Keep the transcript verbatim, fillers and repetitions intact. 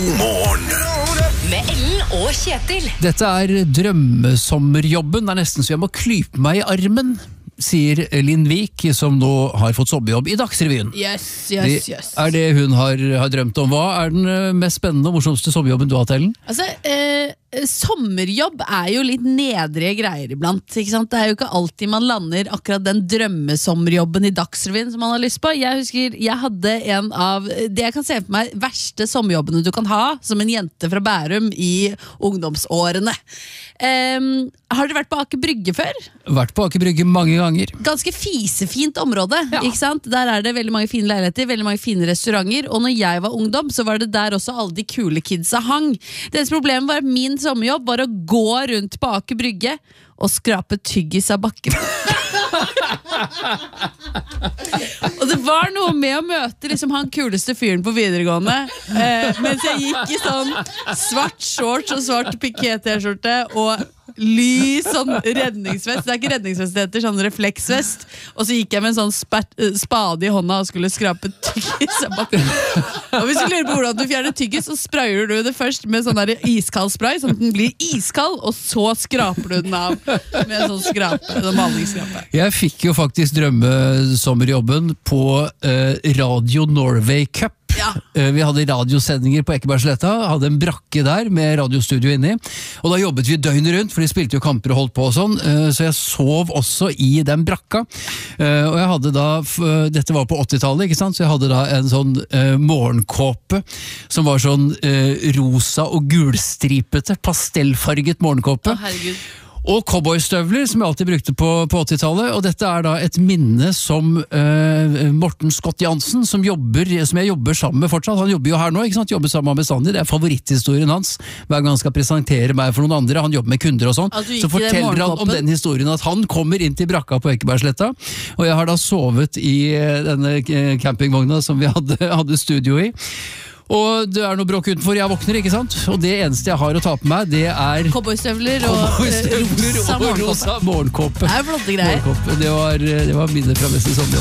God morgen Med Ellen og Kjetil. Dette er drømmesommerjobben. Det er nesten så jeg må klype meg i armen, sier Linn Vik, som nå har fått sommerjobb i Dagsrevyen. Yes, yes, yes. Det er det hun har, har drømt om. Hva er den mest spennende og morsomste sommerjobben du har hatt, Ellen? Altså, eh, sommerjobb er jo litt nedre greier iblant, ikke sant? Det er jo ikke alltid man lander akkurat den drømmesommerjobben i Dagsrevyen som man har lyst på. Jeg husker, jeg hadde en av det jeg kan se for meg verste sommerjobbene du kan ha, som en jente fra Bærum i ungdomsårene. Eh, har dere vært på Aker Brygge før? Vært på Aker Brygge mange ganger. Ganske fisefint område, Ja. ikke sant? Der er det veldig mange fine leiligheter, veldig mange fine restauranter, og når jeg var ungdom, så var det der også alle de kule kidsa hang. Deres problem var at min sommerjobb var å gå rundt på Aker Brygge og skrape tyggis av bakken. Og det var noe med å møte liksom han kuleste fyren på videregående, eh, mens jeg gikk i sånn svart shorts og svart piké-t-skjorte og lys sånn redningsvest. Det er ikke redningsvest, det heter sånn refleksvest. Og så gikk jeg med en sånn spat, spade i hånda og skulle skrape tyggis av bakken. Og hvis du lurer på hvordan du fjerner tyggis, så sprayer du det først med sånn der iskald spray, sånn at den blir iskald, og så skraper du den av med en sånn skrape, en malingsskrape. Jeg fikk jo faktisk drømmesommerjobben på eh, Radio Norway Cup. Ja. Eh, Vi hadde radiosendinger på Ekebergsletta, hadde en brakke der med radiostudio inni, og da jobbet vi døgnet rundt, for de spilte jo kamper og holdt på og sånn, eh, så jeg sov også i den brakka. Eh, og jeg hadde da, f- dette var på åttitallet, ikke sant, så jeg hadde da en sånn eh, morgenkåpe, som var sånn eh, rosa og gulstripete, pastellfarget morgenkåpe. Å, herregud. Og cowboystøvler, som jeg alltid brukte på, på åttitallet, og dette er da et minne som eh, Morten Scott Jansen, som, jobber, som jeg jobber sammen med fortsatt, han jobber jo her nå, ikke sant, jobber sammen med bestandig, det er favoritthistorien hans, hver gang han skal presentere meg for noen andre, han jobber med kunder og sånn, At du gikk så i den forteller han om morgenkåpen? den historien, at han kommer inn til brakka på Ekebergsletta, og jeg har da sovet i eh, denne eh, campingvogna som vi hadde, hadde studio i, og det er noe bråk utenfor, jeg våkner, ikke sant? Og det eneste jeg har å ta på meg, det er Cowboystøvler og eh, cowboystøvler rosa og morgenkåpe. rosa morgenkåpe. Det er flotte greier. Morgenkåpe. Det var, det var minnet fra neste sommer.